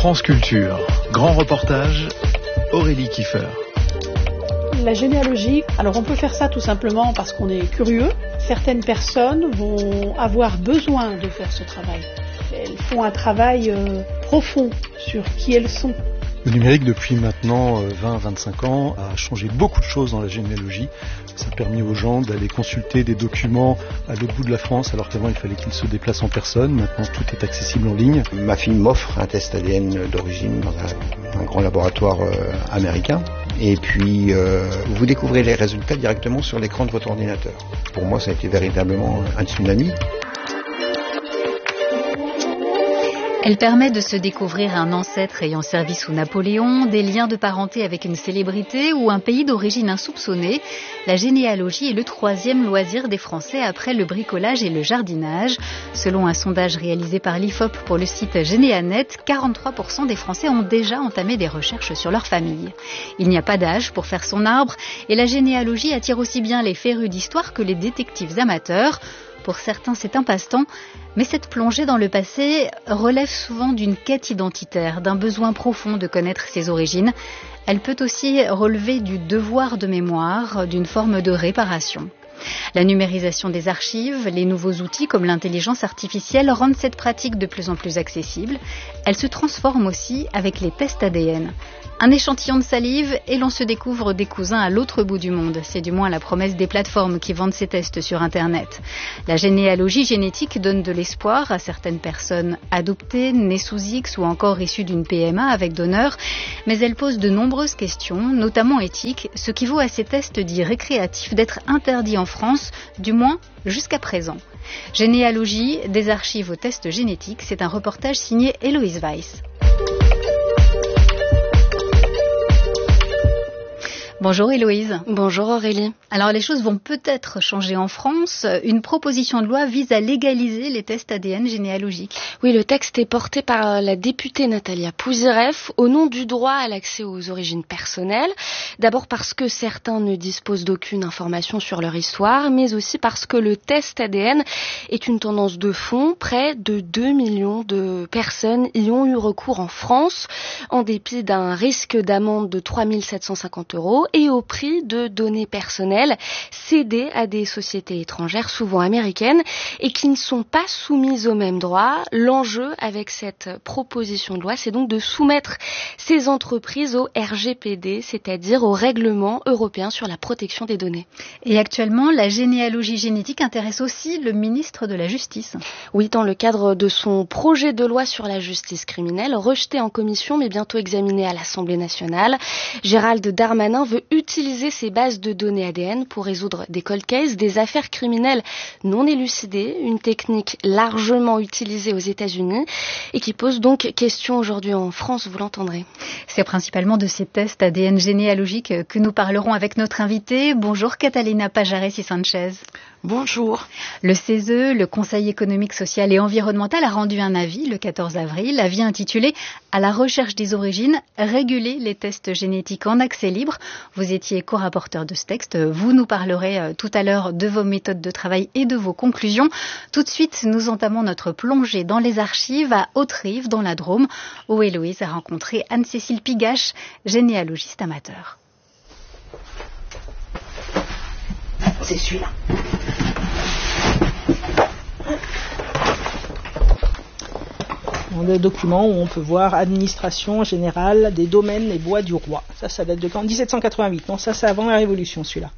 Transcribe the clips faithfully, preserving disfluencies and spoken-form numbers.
France Culture, grand reportage, Aurélie Kiefer. La généalogie, alors on peut faire ça tout simplement parce qu'on est curieux. Certaines personnes vont avoir besoin de faire ce travail. Elles font un travail euh, profond sur qui elles sont. Le numérique, depuis maintenant vingt à vingt-cinq ans, a changé beaucoup de choses dans la généalogie. Ça a permis aux gens d'aller consulter des documents à l'autre bout de la France, alors qu'avant il fallait qu'ils se déplacent en personne. Maintenant tout est accessible en ligne. Ma fille m'offre un test A D N d'origine dans un, un grand laboratoire euh, américain. Et puis euh, vous découvrez les résultats directement sur l'écran de votre ordinateur. Pour moi, ça a été véritablement un tsunami. Elle permet de se découvrir un ancêtre ayant servi sous Napoléon, des liens de parenté avec une célébrité ou un pays d'origine insoupçonnée. La généalogie est le troisième loisir des Français après le bricolage et le jardinage. Selon un sondage réalisé par l'I F O P pour le site Généanet, quarante-trois pour cent des Français ont déjà entamé des recherches sur leur famille. Il n'y a pas d'âge pour faire son arbre et la généalogie attire aussi bien les férus d'histoire que les détectives amateurs. Pour certains, c'est un passe-temps, mais cette plongée dans le passé relève souvent d'une quête identitaire, d'un besoin profond de connaître ses origines. Elle peut aussi relever du devoir de mémoire, d'une forme de réparation. La numérisation des archives, les nouveaux outils comme l'intelligence artificielle rendent cette pratique de plus en plus accessible. Elle se transforme aussi avec les tests A D N. Un échantillon de salive et l'on se découvre des cousins à l'autre bout du monde. C'est du moins la promesse des plateformes qui vendent ces tests sur Internet. La généalogie génétique donne de l'espoir à certaines personnes adoptées, nées sous X ou encore issues d'une P M A avec donneur. Mais elle pose de nombreuses questions, notamment éthiques, ce qui vaut à ces tests dits récréatifs d'être interdits en France, du moins jusqu'à présent. Généalogie, des archives aux tests génétiques, c'est un reportage signé Héloïse Weiss. Bonjour Héloïse. Bonjour Aurélie. Alors les choses vont peut-être changer en France. Une proposition de loi vise à légaliser les tests A D N généalogiques. Oui, le texte est porté par la députée Natalia Pouzyreff au nom du droit à l'accès aux origines personnelles. D'abord parce que certains ne disposent d'aucune information sur leur histoire, mais aussi parce que le test A D N est une tendance de fond. Près de deux millions de personnes y ont eu recours en France, en dépit d'un risque d'amende de trois mille sept cent cinquante euros. Et au prix de données personnelles cédées à des sociétés étrangères, souvent américaines, et qui ne sont pas soumises aux mêmes droits. L'enjeu avec cette proposition de loi, c'est donc de soumettre ces entreprises au R G P D, c'est-à-dire au règlement européen sur la protection des données. Et actuellement, la généalogie génétique intéresse aussi le ministre de la Justice. Oui, dans le cadre de son projet de loi sur la justice criminelle, rejeté en commission mais bientôt examiné à l'Assemblée nationale, Gérald Darmanin veut utiliser ces bases de données A D N pour résoudre des cold cases, des affaires criminelles non élucidées, une technique largement utilisée aux États-Unis et qui pose donc question aujourd'hui en France, vous l'entendrez. C'est principalement de ces tests A D N généalogiques que nous parlerons avec notre invitée. Bonjour Catalina Pajares-Sanchez. Bonjour. Le C E S E, le Conseil économique, social et environnemental, a rendu un avis le quatorze avril, avis intitulé « À la recherche des origines, réguler les tests génétiques en accès libre ». Vous étiez co-rapporteur de ce texte. Vous nous parlerez tout à l'heure de vos méthodes de travail et de vos conclusions. Tout de suite, nous entamons notre plongée dans les archives à Haute-Rive, dans la Drôme, où Héloïse a rencontré Anne-Cécile Pigache, généalogiste amateur. C'est celui-là. Des documents où on peut voir administration générale des domaines et bois du roi. Ça, ça date de quand ? dix-sept cent quatre-vingt-huit. Non, ça, c'est avant la Révolution, celui-là.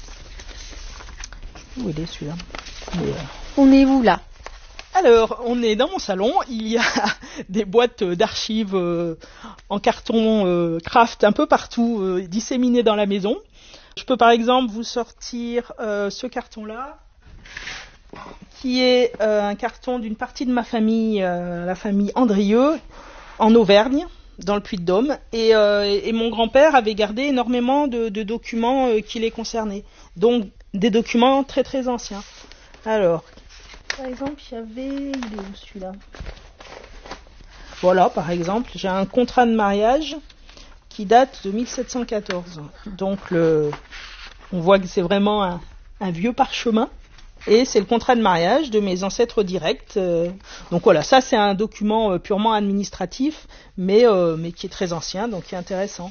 Où il est, celui-là ? Mais, euh... On est où, là ? Alors, on est dans mon salon. Il y a des boîtes d'archives euh, en carton euh, craft un peu partout, euh, disséminées dans la maison. Je peux, par exemple, vous sortir euh, ce carton-là, qui est euh, un carton d'une partie de ma famille, euh, la famille Andrieux, en Auvergne, dans le Puy-de-Dôme. Et, euh, et mon grand-père avait gardé énormément de, de documents euh, qui les concernaient. Donc, des documents très très anciens. Alors, par exemple, il y avait... Il est où celui-là ? Voilà, par exemple, j'ai un contrat de mariage qui date de mille sept cent quatorze. Donc, le... on voit que c'est vraiment un, un vieux parchemin. Et c'est le contrat de mariage de mes ancêtres directs. Euh, donc voilà, ça c'est un document euh, purement administratif, mais, euh, mais qui est très ancien, donc qui est intéressant.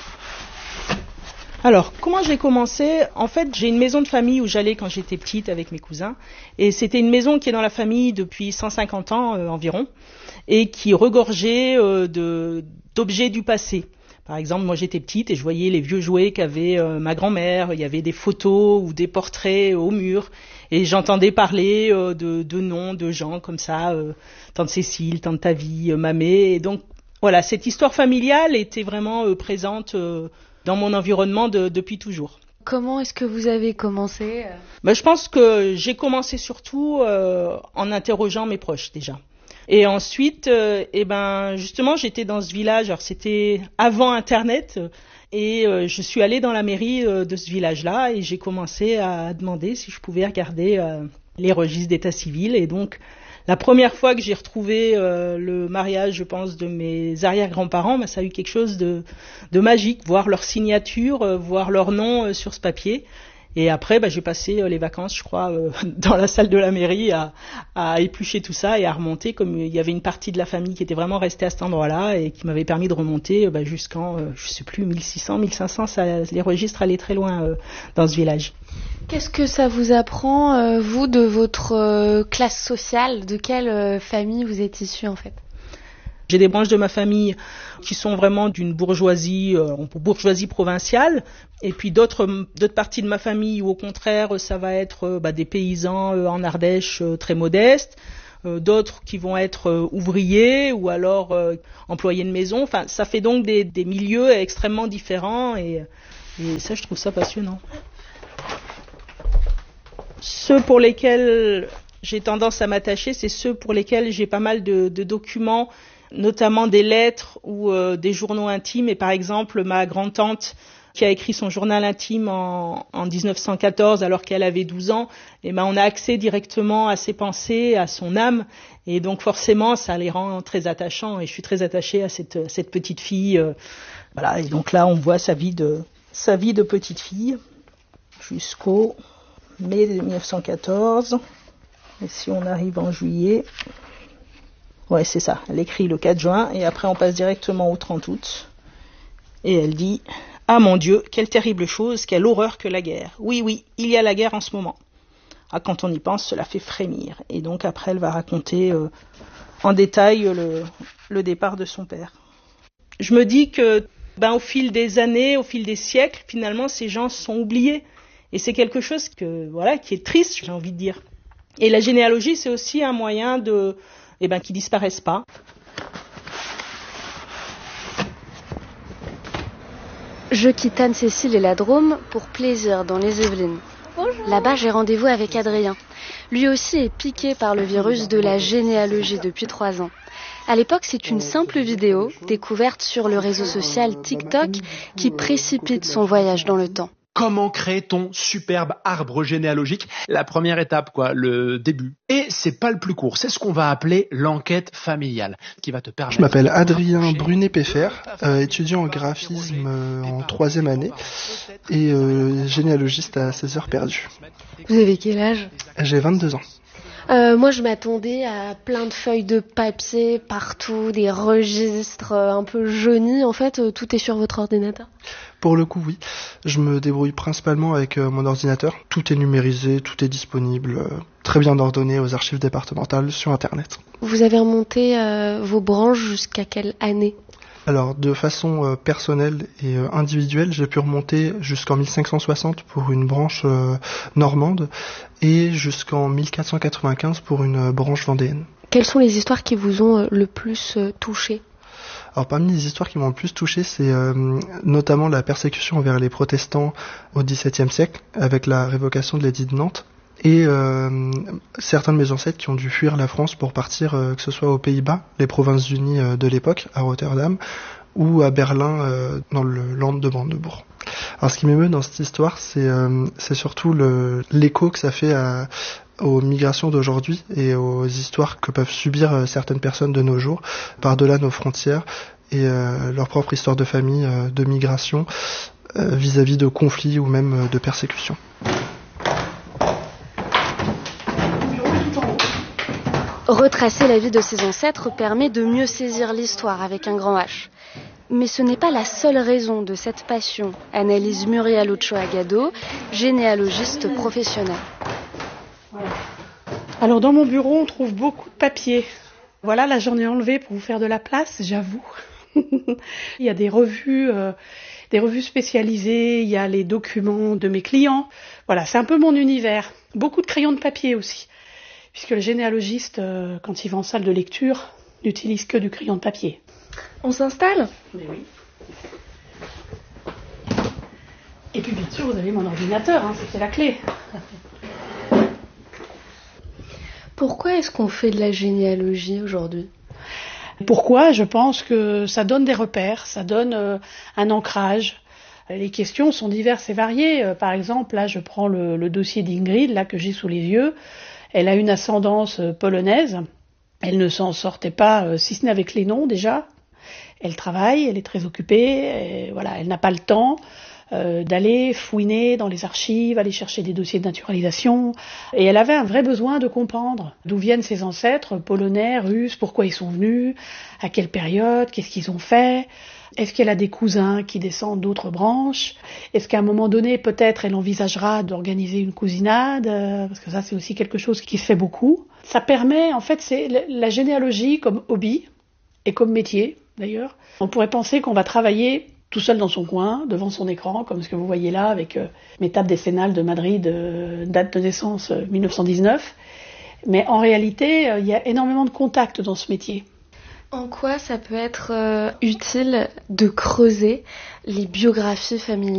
Alors, comment j'ai commencé ? En fait, j'ai une maison de famille où j'allais quand j'étais petite avec mes cousins. Et c'était une maison qui est dans la famille depuis cent cinquante ans euh, environ, et qui regorgeait euh, de, d'objets du passé. Par exemple, moi j'étais petite et je voyais les vieux jouets qu'avait euh, ma grand-mère. Il y avait des photos ou des portraits au mur. Et j'entendais parler euh, de, de noms de gens comme ça, euh, tante Cécile, tante Tavie, euh, Mamé. Et donc, voilà, cette histoire familiale était vraiment euh, présente euh, dans mon environnement de, depuis toujours. Comment est-ce que vous avez commencé ? Ben, je pense que j'ai commencé surtout euh, en interrogeant mes proches déjà. Et ensuite, euh, eh ben, justement, j'étais dans ce village, alors c'était avant Internet, et euh, je suis allée dans la mairie euh, de ce village-là et j'ai commencé à demander si je pouvais regarder euh, les registres d'état civil. Et donc, la première fois que j'ai retrouvé euh, le mariage, je pense, de mes arrière-grands-parents, ben, ça a eu quelque chose de, de magique, voir leur signature, euh, voir leur nom euh, sur ce papier. Et après, bah, j'ai passé euh, les vacances, je crois, euh, dans la salle de la mairie à, à éplucher tout ça et à remonter, comme il y avait une partie de la famille qui était vraiment restée à cet endroit-là et qui m'avait permis de remonter euh, bah, jusqu'en, euh, je sais plus, mille six cents, mille cinq cents, ça, les registres allaient très loin euh, dans ce village. Qu'est-ce que ça vous apprend, euh, vous, de votre euh, classe sociale ? De quelle euh, famille vous êtes issu, en fait ? J'ai des branches de ma famille qui sont vraiment d'une bourgeoisie, euh, bourgeoisie provinciale, et puis d'autres, d'autres parties de ma famille où au contraire ça va être euh, bah, des paysans euh, en Ardèche euh, très modestes, euh, d'autres qui vont être euh, ouvriers ou alors euh, employés de maison. Enfin, ça fait donc des, des milieux extrêmement différents et, et ça, je trouve ça passionnant. Ceux pour lesquels j'ai tendance à m'attacher, c'est ceux pour lesquels j'ai pas mal de, de documents, notamment des lettres ou euh, des journaux intimes. Et par exemple, ma grand-tante qui a écrit son journal intime en, en dix-neuf cent quatorze alors qu'elle avait douze ans, eh ben, on a accès directement à ses pensées, à son âme. Et donc forcément, ça les rend très attachants. Et je suis très attachée à cette, à cette petite fille. Euh, voilà. Et donc là, on voit sa vie de, sa vie de petite fille jusqu'au mai dix-neuf cent quatorze. Et si on arrive en juillet... Ouais, c'est ça. Elle écrit le quatre juin et après on passe directement au trente août. Et elle dit « Ah mon Dieu, quelle terrible chose, quelle horreur que la guerre. Oui, oui, il y a la guerre en ce moment. » Ah, quand on y pense, cela fait frémir. Et donc après, elle va raconter euh, en détail le, le départ de son père. Je me dis que, ben, au fil des années, au fil des siècles, finalement, ces gens sont oubliés. Et c'est quelque chose que, voilà, qui est triste, j'ai envie de dire. Et la généalogie, c'est aussi un moyen de... eh ben, qui disparaissent pas. Je quitte Anne-Cécile et la Drôme pour plaisir dans les Yvelines. Bonjour. Là-bas, j'ai rendez-vous avec Adrien. Lui aussi est piqué par le virus de la généalogie depuis trois ans. À l'époque, c'est une simple vidéo découverte sur le réseau social TikTok qui précipite son voyage dans le temps. Comment créer ton superbe arbre généalogique ? La première étape, quoi, le début. Et c'est pas le plus court, c'est ce qu'on va appeler l'enquête familiale, qui va te permettre... Je m'appelle Adrien Brunet-Peffer, euh, étudiant en graphisme euh, en troisième année et euh, généalogiste à seize heures perdues. Vous avez quel âge ? J'ai vingt-deux ans. Euh, moi, je m'attendais à plein de feuilles de papier partout, des registres euh, un peu jaunis. En fait, euh, tout est sur votre ordinateur ? Pour le coup, oui. Je me débrouille principalement avec euh, mon ordinateur. Tout est numérisé, tout est disponible, euh, très bien ordonné aux archives départementales sur Internet. Vous avez remonté euh, vos branches jusqu'à quelle année ? Alors, de façon euh, personnelle et euh, individuelle, j'ai pu remonter jusqu'en mille cinq cent soixante pour une branche euh, normande et jusqu'en mille quatre cent quatre-vingt-quinze pour une euh, branche vendéenne. Quelles sont les histoires qui vous ont euh, le plus euh, touché ? Alors, parmi les histoires qui m'ont le plus touché, c'est euh, notamment la persécution envers les protestants au dix-septième siècle, avec la révocation de l'édit de Nantes. Et euh, certains de mes ancêtres qui ont dû fuir la France pour partir, euh, que ce soit aux Pays-Bas, les Provinces-Unies euh, de l'époque, à Rotterdam, ou à Berlin, euh, dans le Land de Brandebourg. Alors ce qui m'émeut dans cette histoire, c'est, euh, c'est surtout le, l'écho que ça fait à, aux migrations d'aujourd'hui et aux histoires que peuvent subir euh, certaines personnes de nos jours, par-delà nos frontières, et euh, leur propre histoire de famille, euh, de migration, euh, vis-à-vis de conflits ou même euh, de persécutions. Retracer la vie de ses ancêtres permet de mieux saisir l'histoire avec un grand H. Mais ce n'est pas la seule raison de cette passion, analyse Muriel Ochoa-Gado, généalogiste professionnelle. Alors dans mon bureau, on trouve beaucoup de papiers. Voilà, là j'en ai enlevé pour vous faire de la place, j'avoue. Il y a des revues, euh, des revues spécialisées, il y a les documents de mes clients. Voilà, c'est un peu mon univers. Beaucoup de crayons de papier aussi, puisque le généalogiste, euh, quand il va en salle de lecture, n'utilise que du crayon de papier. On s'installe ? Mais oui. Et puis bien sûr, vous avez mon ordinateur, hein, c'était la clé. Pourquoi est-ce qu'on fait de la généalogie aujourd'hui ? Pourquoi ? Je pense que ça donne des repères, ça donne euh, un ancrage. Les questions sont diverses et variées. Euh, par exemple, là, je prends le, le dossier d'Ingrid, là, que j'ai sous les yeux. Elle a une ascendance euh, polonaise. Elle ne s'en sortait pas, euh, si ce n'est avec les noms, déjà. Elle travaille, elle est très occupée, et, voilà, elle n'a pas le temps euh, d'aller fouiner dans les archives, aller chercher des dossiers de naturalisation. Et elle avait un vrai besoin de comprendre d'où viennent ses ancêtres, polonais, russes, pourquoi ils sont venus, à quelle période, qu'est-ce qu'ils ont fait. Est-ce qu'elle a des cousins qui descendent d'autres branches ? Est-ce qu'à un moment donné, peut-être, elle envisagera d'organiser une cousinade ? Parce que ça, c'est aussi quelque chose qui se fait beaucoup. Ça permet, en fait, c'est la généalogie comme hobby et comme métier, d'ailleurs. On pourrait penser qu'on va travailler tout seul dans son coin, devant son écran, comme ce que vous voyez là, avec euh, mes tables décennales de Madrid, euh, date de naissance euh, mille neuf cent dix-neuf. Mais en réalité, euh, il y a énormément de contacts dans ce métier. En quoi ça peut être euh, utile de creuser les biographies familiales ?